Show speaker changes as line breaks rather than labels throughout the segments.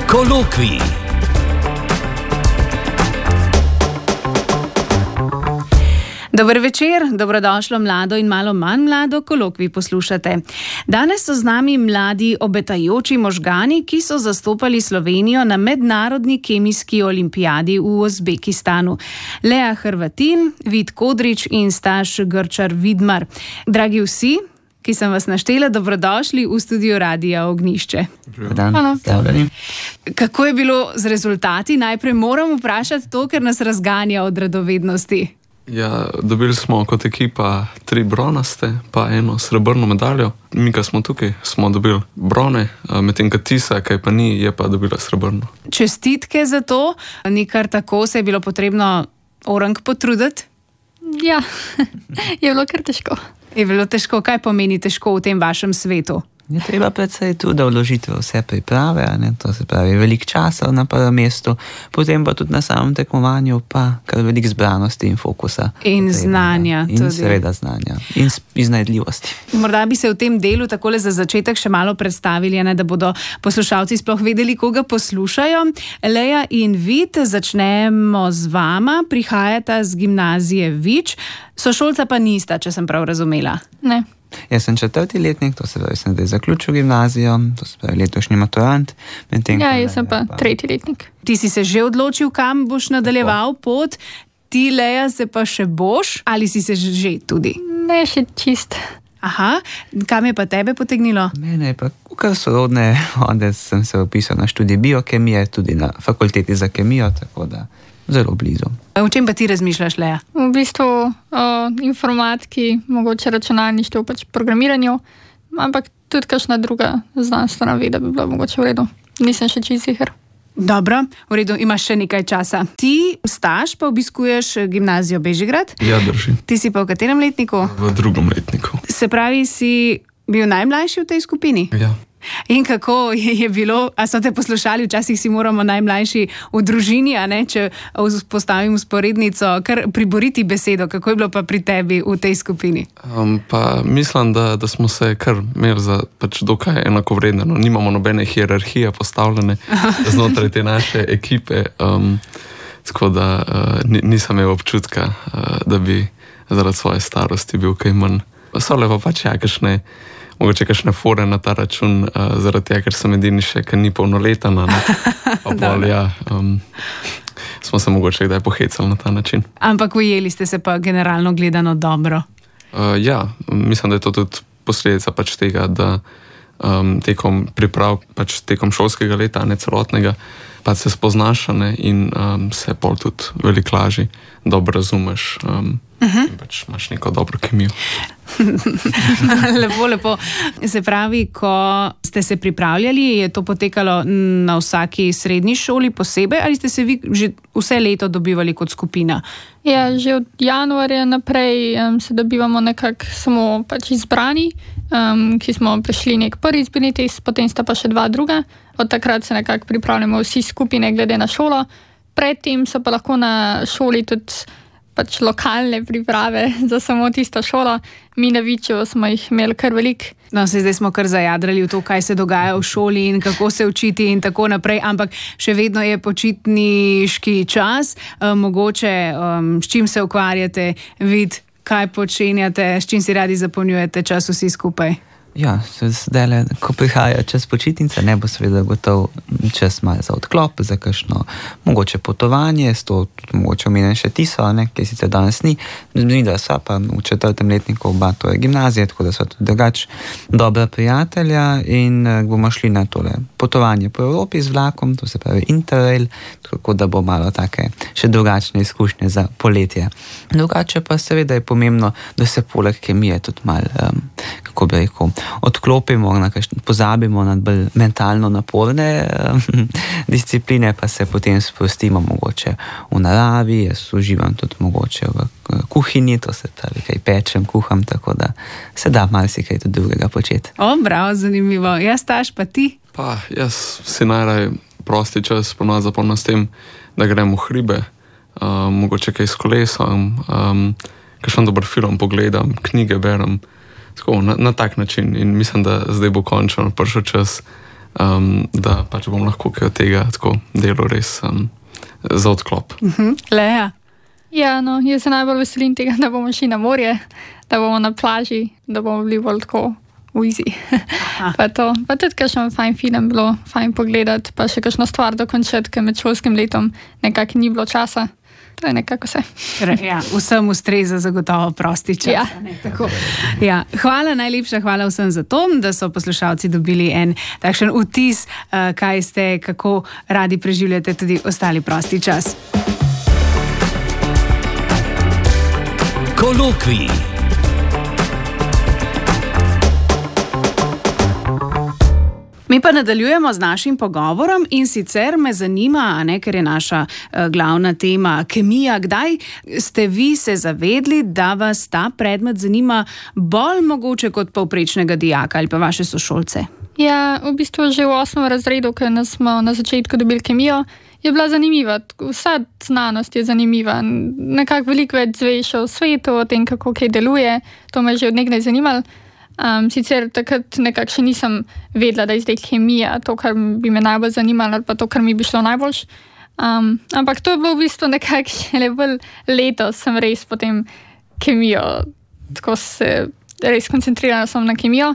Kolokvij.
Dober večer, dobrodošlo mlado in malo manj mlado, Kolokvij poslušate. Danes so z nami mladi obetajoči možgani, ki so zastopali Slovenijo na mednarodni kemijski olimpijadi v Uzbekistanu. Lea Hrvatin, Vid Kodrič in Staš Grčar Vidmar. Dragi vsi, ki sem vas naštela, dobrodošli v studiu Radia Ognjišče. Kako je bilo z rezultati? Najprej moram vprašati to, ker nas razganja od radovednosti.
Ja, dobili smo kot ekipa 3 bronaste, pa 1 srebrno medaljo. Mi, ki smo tukaj, smo dobili brone, medtem ko Tisa, ki pa ni, je pa dobila srebrno.
Čestitke za to, ni kar tako, se je bilo potrebno orang potruditi?
Ja, je bilo kar težko.
Je bilo težko, kaj pomeni težko v tem vašem svetu?
Je treba predvsej tudi vložiti vse priprave, to se pravi veliko časa na prvem mestu, potem pa tudi na samem tekmovanju pa kar veliko zbranosti in fokusa.
In znanja.
In tudi. Seveda znanja. In iznajdljivosti.
Morda bi se v tem delu takole za začetek še malo predstavili, da bodo poslušalci sploh vedeli, koga poslušajo. Lea in Vid, začnemo z vama, prihajata z gimnazije Vič, sošolca pa nista, če sem prav razumela.
Ne.
Jaz sem 4. letnik, to se pravi, sem zdaj zaključil gimnazijo, to se pravi letošnji maturant.
Jaz sem pa 3. letnik.
Ti si se že odločil, kam boš nadaljeval pot, ti, Lea, se pa še boš, ali si se že tudi?
Ne, še čist.
Aha, kam je pa tebe potegnilo?
Mene je pa kar sorodne, onda sem se upisal na študij biokemije, tudi na fakulteti za kemijo, tako da zelo blizu.
O čem pa ti razmišljaš, Lea?
V bistvu o informatiki, mogoče računalništvu, pač programiranju, ampak tudi kakšna druga znanstvena veda bi bila mogoče v redu. Nisem še čisto sicer.
Dobro, v redu, imaš še nekaj časa. Ti, Staš, pa obiskuješ gimnazijo Bežigrad?
Ja, drži.
Ti si pa v katerem letniku?
V 2. letniku.
Se pravi, si bil najmlajši v tej skupini?
Ja.
In kako je bilo, a so te poslušali, včasih si moramo najmlajši v družini, če postavim vzporednico, kar priboriti besedo, kako je bilo pa pri tebi v tej skupini?
Pa mislim, da smo se kar imeli za pač dokaj enakovredno. Nimamo nobene hierarhije postavljene znotraj te naše ekipe, tako da nisem imel občutka, da bi zaradi svoje starosti bil kaj manj. So lepo pač kakšne mogoče kakšne fore na ta račun, zaradi tega, ker sem edini še, ker ni polnoleten. Smo se mogoče kdaj pohecali na ta način.
Ampak ujeli ste se pa generalno gledano dobro.
Ja, mislim, da je to tudi posledica pač tega, da tekom priprav, pač tekom šolskega leta, ne celotnega, pa se spoznaš in se pol tudi veliko lažje dobro razumeš in pač imaš neko dobro kemijo.
Lepo, lepo. Se pravi, ko ste se pripravljali, je to potekalo na vsaki srednji šoli posebej ali ste se vi že vse leto dobivali kot skupina?
Ja, že od januarja naprej se dobivamo nekako samo pač izbrani, ki smo prišli nek prvi izbirni test, potem sta pa še 2 druga. Od takrat se nekako pripravljamo vsi skupine glede na šolo. Predtem so pa lahko na šoli tudi pač lokalne priprave za samo tisto šolo. Mi na Viču smo jih imeli kar veliko.
No, zdaj smo kar zajadrali v to, kaj se dogaja v šoli in kako se učiti in tako naprej, ampak še vedno je počitniški čas. Mogoče s čim se ukvarjate, Vid, kaj počenjate, s čim si radi zapolnjujete čas vsi skupaj?
Ja, zdaj, ko prihaja čas počitnice, ne bo seveda gotov čas malo za odklop, za kakšno mogoče potovanje, s to mogoče omenjen še Tiso, ki sicer danes ni, da sva pa v 4. letniku oba, to je gimnazija, tako da sva tudi drugač dobra prijatelja in bomo šli na tole potovanje po Evropi z vlakom, to se pravi Interrail, tako da bo malo take še drugačne izkušnje za poletje. Drugače pa seveda je pomembno, da se poleg kemije tudi malo, kako bi rekel, odklopimo, pozabimo na bolj mentalno naporne discipline, pa se potem sprostimo mogoče v naravi, jaz uživam tudi mogoče v kuhinji, to se pravi, kaj pečem, kuham, tako da se da marsikaj tudi drugega početi.
Bravo, zanimivo. Jaz, Staš, pa ti?
Pa, jaz si najraj prosti čas ponovno zapolnim s tem, da grem v hribe, mogoče kaj s kolesom, kakšen dober film pogledam, knjige berem, tako, na tak način in mislim, da zdaj bo končno prišel čas, da pač bom lahko kaj od tega tako delo res za odklop.
Lea?
Ja, no, jaz se najbolj veselim tega, da bomo šli na morje, da bomo na plaži, da bomo bili bolj tako easy. Pa tudi kakšen fajn film bilo, fajn pogledati, pa še kakšno stvar dokončati, ker med šolskim letom nekako ni bilo časa. To je nekako vse.
Ja, vsem ustreza zagotovo prosti čas.
Ja.
Ja. Najlepša hvala vsem za to, da so poslušalci dobili en takšen vtis, kaj ste, kako radi preživljate tudi ostali prosti čas.
Kolokvij.
Mi pa nadaljujemo z našim pogovorom in sicer me zanima, ker je naša glavna tema kemija, kdaj ste vi se zavedli, da vas ta predmet zanima bolj mogoče kot povprečnega dijaka ali pa vaše sošolce?
Ja, v bistvu že v 8. razredu, ker smo na začetku dobili kemijo, je bila zanimiva. Vsa znanost je zanimiva. Nekako veliko več zveš o svetu, o tem, kako kaj deluje. To me je že od nekdaj zanimalo. Sicer takrat nekako še nisem vedela, da je zdaj kemija to, kar bi me najbolj zanimalo, ali pa to, kar mi bi šlo najboljš. Ampak to je bilo v bistvu nekako šele bolj letos, sem res potem kemijo, tako se res koncentrirala sem na kemijo.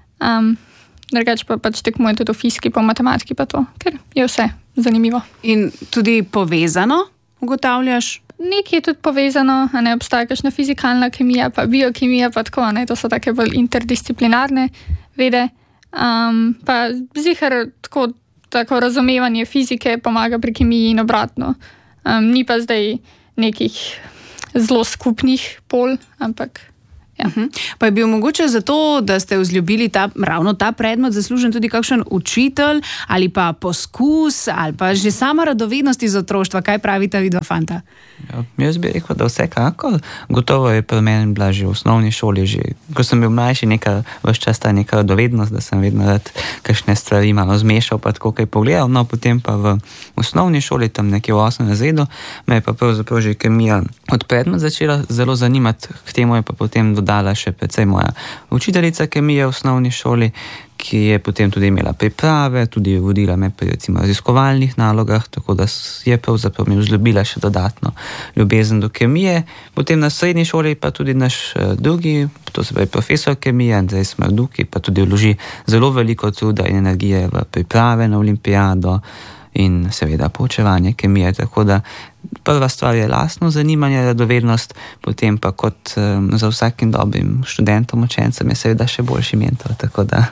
Drugače pa pač tekmujem tudi v fiziki, pa v matematiki, pa to, ker je vse zanimivo.
In tudi povezano, ugotavljaš?
Nekaj je tudi povezano, ne obstaja kakšna fizikalna kemija, pa biokemija, pa tako, ne, to so take bolj interdisciplinarne vede. Pa zihar tako razumevanje fizike pomaga pri kemiji in obratno. Ni pa zdaj nekih zelo skupnih pol, ampak ja.
Pa je bil mogoče zato, da ste vzljubili ravno ta predmet, zaslužen tudi kakšen učitelj ali pa poskus ali pa že sama radovednost iz otroštva? Kaj pravita vidva fanta?
Ja, jaz bi rekel, da vsekakor. Gotovo je pri meni bila že v osnovni šoli, že ko sem bil mlajši, ves čas ta neka radovednost, da sem vedno rad kakšne stvari malo zmešal, pa tako kaj pogledal. No, potem pa v osnovni šoli, tam nekje v 8. razredu, me je pa pravzaprav že kemija od predmet začela zelo zanimati, k temu je pa potem dodala še precej moja učiteljica kemije v osnovni šoli, ki je potem tudi imela priprave, tudi vodila me pri recimo raziskovalnih nalogah, tako da je pravzaprav mi vzljubila še dodatno ljubezen do kemije. Potem na srednji šoli pa tudi naš drugi, to se pravi profesor kemije, Andrej Smrduk, ki pa tudi vloži zelo veliko truda in energije v priprave na olimpijado in seveda poučevanje kemije, tako da prva stvar je lastno zanimanje, radovednost, potem pa kot za vsakim dobrim študentom, učencem je seveda še boljši mentor, tako da.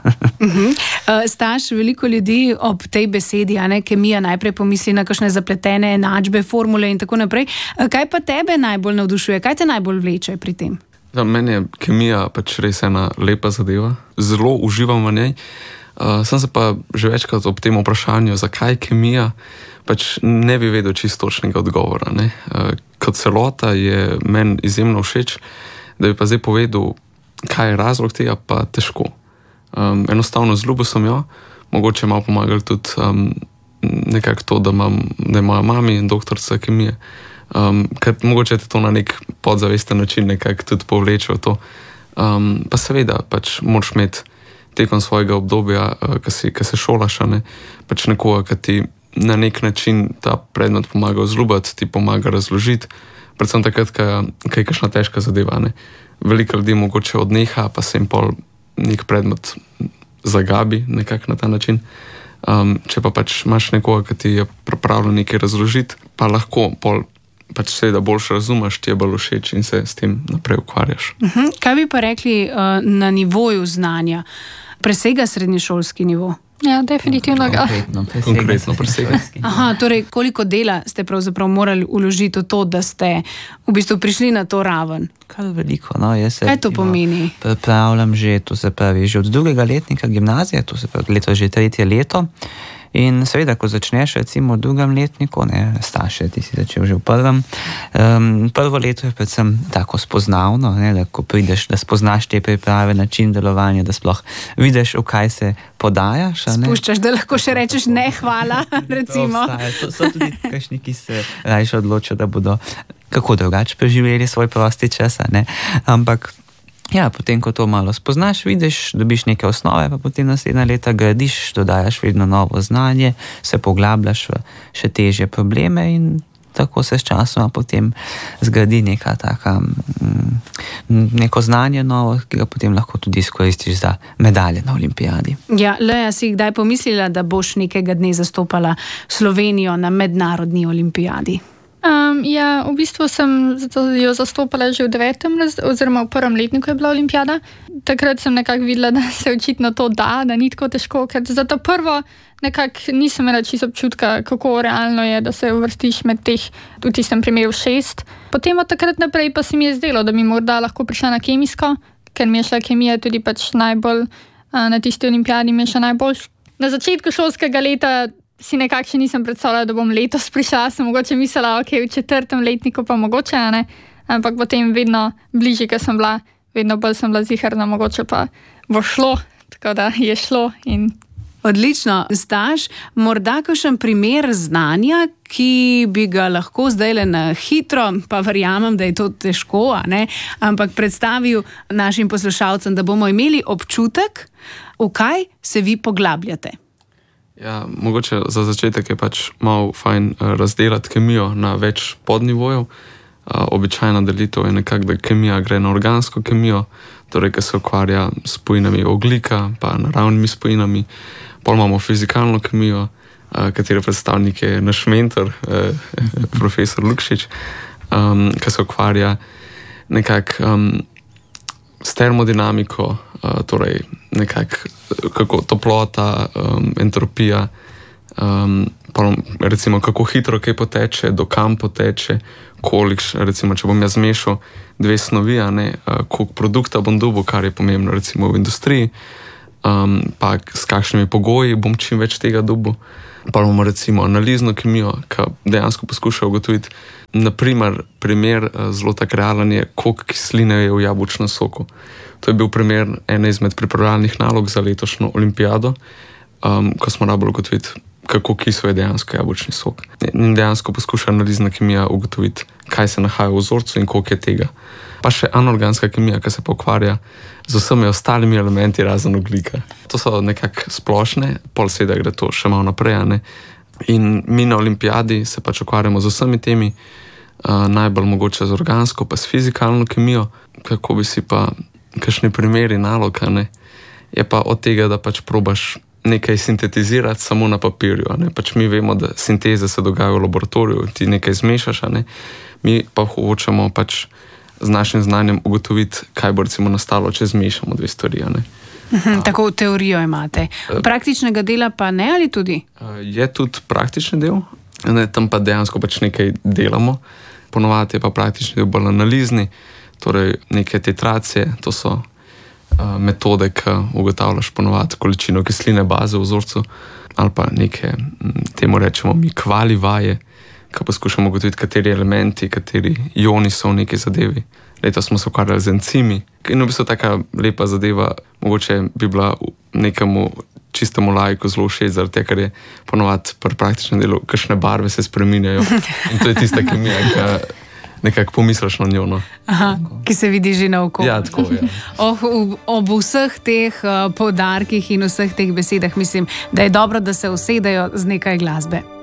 Staš, veliko ljudi ob tej besedi, kemija najprej pomisli na kakšne zapletene enačbe, formule in tako naprej. Kaj pa tebe najbolj navdušuje? Kaj te najbolj vleče pri tem?
Za meni je kemija pač res ena lepa zadeva. Zelo uživam v njej. Sem se pa že večkrat ob tem vprašanju, zakaj kemija, pač ne bi vedel čisto točnega odgovora. Kot celota je meni izjemno všeč, da bi pa zdaj povedal, kaj je razlog tega, pa težko. Enostavno zljubil sem jo, mogoče malo pomagali tudi nekako to, da je moja mami doktorica kemije, ker mogoče te to na nek podzavesten način nekako tudi povleče v to. Pa seveda, pač moraš imeti tekom svojega obdobja, ki se šolaš, pač nekoga, ki ti na nek način ta predmet pomaga vzljubiti, ti pomaga razložiti, predvsem takrat, kaj je kakšna težka zadeva. Veliko ljudi mogoče odneha, pa se jim pol nek predmet zagabi nekako na ta način. Če pa pač imaš nekoga, ki ti je pripravljen nekaj razložiti, pa lahko pol pač seveda boljše razumeš, ti je bolj všeč in se s tem naprej ukvarjaš.
Kaj bi pa rekli na nivoju znanja? Presega srednješolski nivo?
Ja, definitivno ga.
Konkretno presega.
Torej, koliko dela ste pravzaprav morali vložiti v to, da ste v bistvu prišli na to raven?
Kar veliko, no.
Kaj to pomeni?
Pripravljam že, to se pravi, že od 2. letnika gimnazije, to se pravi, leto že 3. leto. In seveda, ko začneš recimo v 2. letniku, starše, ti si začel že v 1. Prvo leto je predvsem tako spoznavno, da ko prideš, da spoznaš te priprave, način delovanja, da sploh vidiš, v kaj se podajaš.
Spuščaš, da lahko še rečeš ne, hvala, recimo.
So tudi kakšni, ki se rajše odločijo, da bodo kako drugače preživeli svoj prosti čas, ampak Ja, potem, ko to malo spoznaš, vidiš, dobiš neke osnove, pa potem naslednja leta gradiš, dodajaš vedno novo znanje, se poglabljaš v še težje probleme in tako se s časoma potem zgradi neko znanje novo, ki ga potem lahko tudi izkoristiš za medalje na olimpijadi.
Ja, Leja, si kdaj pomislila, da boš nekega dne zastopala Slovenijo na mednarodni olimpijadi?
Ja, v bistvu sem jo zastopala že v 9. oziroma v 1. letniku je bila olimpijada. Takrat sem nekako videla, da se očitno to da ni tako težko, ker za to prvo nekako nisem imela čisto občutka, kako realno je, da se uvrstiš med teh, v tistem primeru 6. Potem od takrat naprej pa se mi je zdelo, da bi morda lahko prišla na kemijsko, ker mi je šla kemija tudi pač najbolj, na tisti olimpijadi mi je šla najbolj. Na začetku šolskega leta si nekako še nisem predstavljala, da bom letos prišla, sem mogoče mislila, ok, v 4. letniku pa mogoče, ne, ampak potem vedno bližje, ker sem bila, vedno bolj sem bila ziherna, mogoče pa bo šlo, tako da je šlo in...
Odlično. Staš morda kakšen primer znanja, ki bi ga lahko zdaj na hitro, pa verjamem, da je to težko, ampak predstavil našim poslušalcem, da bomo imeli občutek, v kaj se vi poglabljate.
Ja, mogoče za začetek je pač malo fajn razdelati kemijo na več podnivojev. Običajna delitev je nekako, da kemija gre na organsko kemijo, torej, ki se ukvarja s spojinami ogljika, pa naravnimi spojinami. Pol imamo fizikalno kemijo, katere predstavnik je naš mentor, profesor Lukšič, ki se ukvarja nekako s termodinamiko, torej nekako kako toplota, entropija, recimo kako hitro kaj poteče, do kam poteče, kolikš, recimo, če bom jaz zmešal 2 snovi, koliko produkta bom dobil, kar je pomembno recimo v industriji, pa s kakšnimi pogoji bom čim več tega dobil. Pa imamo recimo analizno kemijo, ki dejansko poskuša ugotoviti, naprimer, primer zelo tak realen je, koliko kisline je v jabolčnem soku. To je bil primer ene izmed pripravljalnih nalog za letošnjo olimpijado, ko smo rabili ugotoviti, kako kisel je dejansko jabolčni sok. In dejansko poskuša analizna kemija ugotoviti, kaj se nahaja v vzorcu in koliko je tega. Pa še anorganska kemija, ki se pokvarja z vsemi ostalimi elementi razen ogljika. To so nekako splošne, pol seveda gre to še malo naprej, In mi na olimpijadi se pač ukvarjamo z vsemi temi, najbolj mogoče z organsko, pa s fizikalno kemijo, kako bi si pa kakšni primeri nalog, je pa od tega, da pač probaš nekaj sintetizirati samo na papirju, Pač mi vemo, da sinteze se dogajajo v laboratoriju, ti nekaj zmešaš, Mi pa hočemo pač z našim znanjem ugotoviti, kaj bo recimo nastalo, če zmešamo 2 stvari,
Tako teorijo imate. Praktičnega dela pa ne, ali tudi?
Je tudi praktični del, tam pa dejansko pač nekaj delamo. Ponovadi je pa praktični del bolj analizni, torej neke titracije, to so metode, ki ugotavljaš ponovadi količino kisline baze v vzorcu, ali pa neke, temu rečemo mi kvali vaje, ki poskušamo ugotoviti, kateri elementi, kateri ioni so v neki zadevi. Letos smo se ukvarjali z encimi in v bistvu taka lepa zadeva, mogoče bi bila nekemu čistemu laiku zelo všeč, zaradi tega, ker je ponovadi pri praktičnem delu, kakšne barve se spreminjajo in to je tista kemija, ki nekako pomisliš na njo.
Aha, ki se vidi že na oko.
Ja, tako je.
Ob vseh teh poudarkih in vseh teh besedah mislim, da je dobro, da se usedejo z nekaj glasbe.